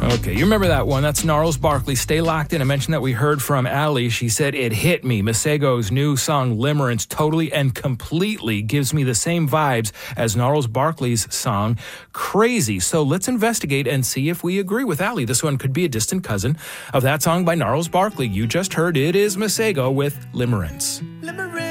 Okay, you remember that one. That's Gnarls Barkley. Stay locked in. I mentioned that we heard from Ali. She said, it hit me. Masego's new song, Limerence, totally and completely gives me the same vibes as Gnarls Barkley's song, Crazy. So let's investigate and see if we agree with Ali. This one could be a distant cousin of that song by Gnarls Barkley. You just heard it is Masego with Limerence.